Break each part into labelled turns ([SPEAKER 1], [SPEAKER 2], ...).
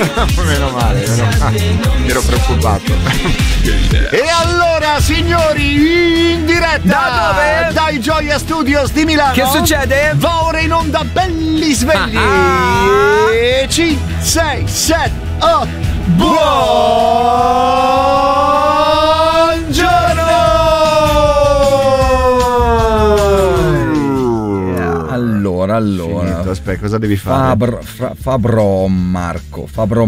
[SPEAKER 1] Meno male. Ero preoccupato. E allora, signori, in diretta
[SPEAKER 2] da dove?
[SPEAKER 1] Dai Gioia Studios di Milano.
[SPEAKER 2] Che succede?
[SPEAKER 1] Va ora in onda belli svegli. 5, 6, 7, 8. Buongiorno.
[SPEAKER 2] Allora.
[SPEAKER 1] Finito, aspetta, cosa devi fare?
[SPEAKER 2] Fabro Marco.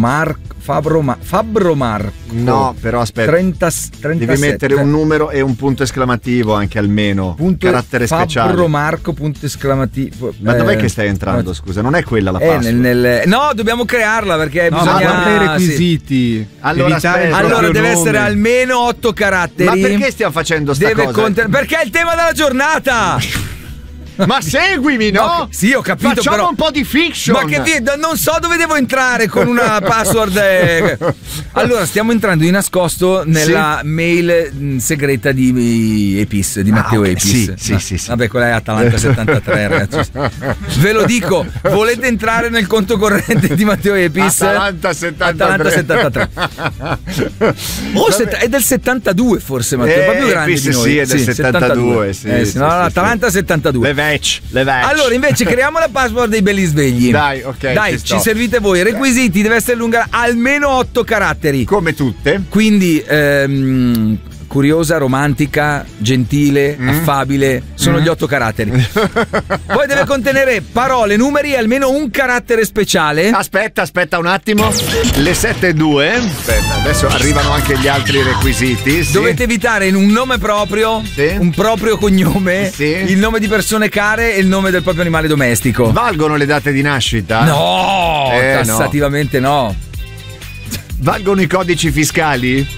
[SPEAKER 1] No, però aspetta.
[SPEAKER 2] 37.
[SPEAKER 1] Devi mettere un numero e un punto esclamativo anche almeno. Carattere speciale.
[SPEAKER 2] Fabro Marco, punto esclamativo.
[SPEAKER 1] Ma dov'è che stai entrando? Scusa, non è quella la password.
[SPEAKER 2] No, dobbiamo crearla perché bisogna.
[SPEAKER 3] Guarda i requisiti.
[SPEAKER 1] Sì. Allora
[SPEAKER 2] deve essere almeno 8 caratteri.
[SPEAKER 1] Ma perché stiamo facendo sta cosa?
[SPEAKER 2] Perché è il tema della giornata.
[SPEAKER 1] Ma seguimi, no?
[SPEAKER 2] No, sì, ho capito.
[SPEAKER 1] Facciamo
[SPEAKER 2] però
[SPEAKER 1] un po' di fiction.
[SPEAKER 2] Ma che non so dove devo entrare con una password. Allora, stiamo entrando di nascosto nella mail segreta di Epis, di Matteo Epis.
[SPEAKER 1] Sì.
[SPEAKER 2] Vabbè, quella è Atalanta 73, ragazzi. Ve lo dico, volete entrare nel conto corrente di Matteo Epis?
[SPEAKER 1] Atalanta 73.
[SPEAKER 2] È del 72 forse, Matteo, è proprio grande di noi.
[SPEAKER 1] Sì, è del 72.
[SPEAKER 2] Atalanta 72.
[SPEAKER 1] Le vec.
[SPEAKER 2] Allora, invece, creiamo la password dei belli svegli.
[SPEAKER 1] Dai, ok.
[SPEAKER 2] Dai, ci servite voi. Requisiti: deve essere lunga almeno 8 caratteri.
[SPEAKER 1] Come tutte.
[SPEAKER 2] Quindi, curiosa, romantica, gentile, affabile. Sono gli 8 caratteri. Poi deve contenere parole, numeri e almeno un carattere speciale.
[SPEAKER 1] Aspetta un attimo. Le 7:02. Aspetta, adesso arrivano anche gli altri requisiti. Sì.
[SPEAKER 2] Dovete evitare un nome proprio, un proprio cognome, il nome di persone care e il nome del proprio animale domestico.
[SPEAKER 1] Valgono le date di nascita?
[SPEAKER 2] No, tassativamente no.
[SPEAKER 1] Valgono i codici fiscali?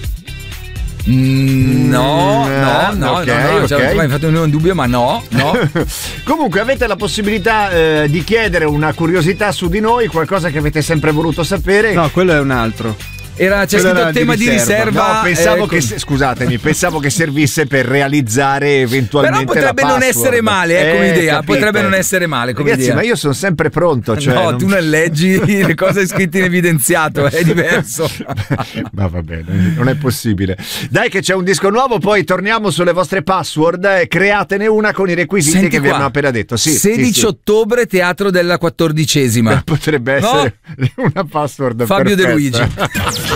[SPEAKER 2] No, okay. Tu mi hai fatto un dubbio, ma no.
[SPEAKER 1] Comunque avete la possibilità di chiedere una curiosità su di noi, qualcosa che avete sempre voluto sapere.
[SPEAKER 3] No, quello è un altro.
[SPEAKER 2] C'è scritto tema di riserva.
[SPEAKER 1] No, pensavo che servisse per realizzare eventualmente.
[SPEAKER 2] Però potrebbe non essere male come idea.
[SPEAKER 1] Capite.
[SPEAKER 2] Potrebbe non essere male come
[SPEAKER 1] Ragazzi,
[SPEAKER 2] idea.
[SPEAKER 1] ma io sono sempre pronto. Cioè,
[SPEAKER 2] no, tu non leggi le cose scritte in evidenziato, è diverso.
[SPEAKER 1] Ma va bene, non è possibile. Dai, che c'è un disco nuovo, poi torniamo sulle vostre password. Createne una con i requisiti che vi hanno appena detto.
[SPEAKER 2] 16 ottobre, Teatro della 14ª.
[SPEAKER 1] Potrebbe essere una password
[SPEAKER 2] Fabio
[SPEAKER 1] perfetta.
[SPEAKER 2] De Luigi.